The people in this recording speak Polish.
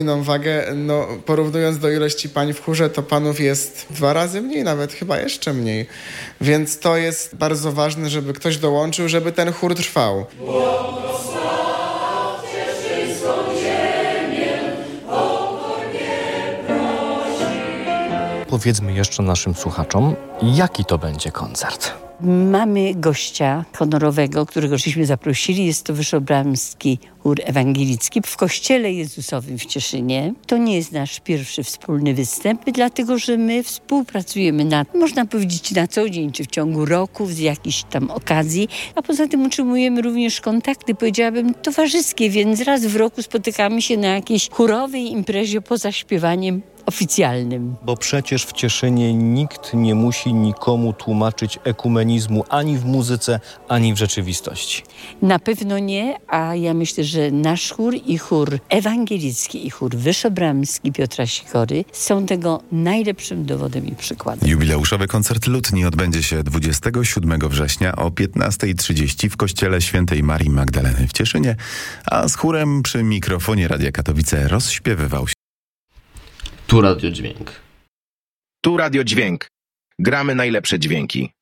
inną wagę, porównując do ilości pań w chórze, to panów jest 2 razy mniej, nawet chyba jeszcze mniej. Więc to jest bardzo ważne, żeby ktoś dołączył, żeby ten chór trwał. Powiedzmy jeszcze naszym słuchaczom, jaki to będzie koncert. Mamy gościa honorowego, którego żeśmy zaprosili. Jest to Wyszobramski Chór Ewangelicki w Kościele Jezusowym w Cieszynie. To nie jest nasz pierwszy wspólny występ, dlatego że my współpracujemy można powiedzieć na co dzień, czy w ciągu roku, z jakichś tam okazji. A poza tym utrzymujemy również kontakty, powiedziałabym, towarzyskie, więc raz w roku spotykamy się na jakiejś chórowej imprezie poza śpiewaniem oficjalnym. Bo przecież w Cieszynie nikt nie musi nikomu tłumaczyć ekumenizmu ani w muzyce, ani w rzeczywistości. Na pewno nie, a ja myślę, że nasz chór i chór ewangelicki i chór wyszobramski Piotra Sikory są tego najlepszym dowodem i przykładem. Jubileuszowy koncert lutni odbędzie się 27 września o 15:30 w Kościele Świętej Marii Magdaleny w Cieszynie, a z chórem przy mikrofonie Radia Katowice rozśpiewywał się. Tu Radio Dźwięk. Tu Radio Dźwięk. Gramy najlepsze dźwięki.